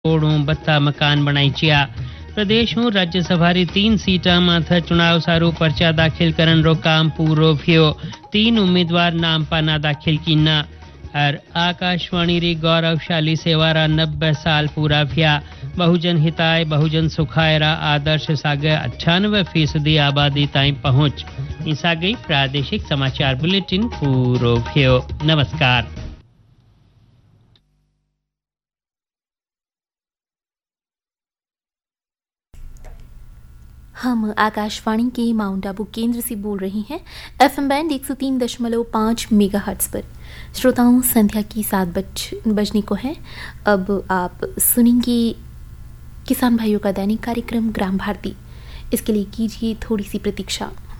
करोड़ों बत्ता मकान बनाईचिया। प्रदेश में राज्यसभा री 3 सीटा माथे चुनाव सारू पर्चा दाखिल करन रो काम पूरो थियो। 3 उम्मीदवार नाम पाना दाखिल कीना। और आकाशवाणी री गौरवशाली सेवारा 90 साल पूरा थिया। बहुजन हिताय बहुजन सुखाय रा आदर्श सागे 98% आबादी ताईं पहुंच। ईसा गई प्रादेशिक समाचार बुलेटिन पूरो थियो। नमस्कार। हम आकाशवाणी के माउंट आबू केंद्र से बोल रहे हैं। एफएम बैंड 103.5 मेगाहर्ट्ज पर। श्रोताओं, संध्या की 7 बजने को है। अब आप सुनेंगे किसान भाइयों का दैनिक कार्यक्रम ग्राम भारती। इसके लिए कीजिए थोड़ी सी प्रतीक्षा।